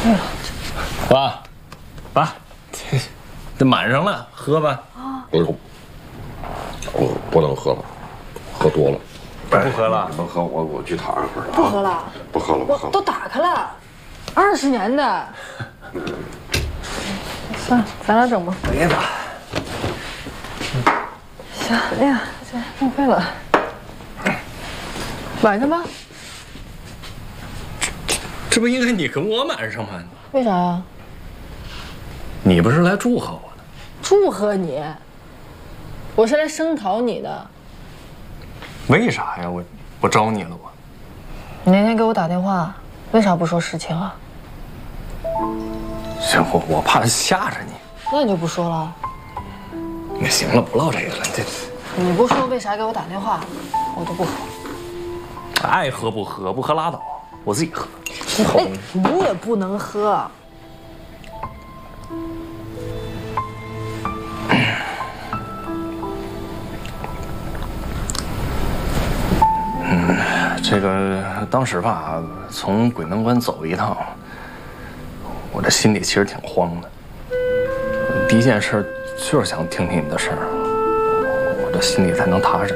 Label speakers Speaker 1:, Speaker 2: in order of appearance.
Speaker 1: 哎呀，
Speaker 2: 爸，这满上了，喝吧。
Speaker 3: 我不能喝了，喝多了。
Speaker 2: 不喝了？
Speaker 3: 你们喝，我去躺一会儿。
Speaker 1: 不喝了？
Speaker 3: 不喝了，不喝了。
Speaker 1: 都打开了，20年的。算了，咱俩整吧。
Speaker 2: 别吧。
Speaker 1: 行，哎呀，这浪费了。晚上吧。
Speaker 2: 这不应该你跟我满上吗？
Speaker 1: 为啥呀？
Speaker 2: 你不是来祝贺我的？
Speaker 1: 祝贺你？我是来声讨你的。
Speaker 2: 为啥呀？我招你了我？
Speaker 1: 你那天给我打电话，为啥不说实情啊？
Speaker 2: 行，我怕吓着你。
Speaker 1: 那你就不说了。
Speaker 2: 那行了，不唠这个了。这
Speaker 1: 你不说为啥给我打电话，我就不喝。
Speaker 2: 爱喝不喝，不喝拉倒，我自己喝。
Speaker 1: 哎，你也不能喝。
Speaker 2: 这个当时吧，从鬼门关走一趟，我这心里其实挺慌的。第一件事就是想听听你的事儿，我这心里才能踏实。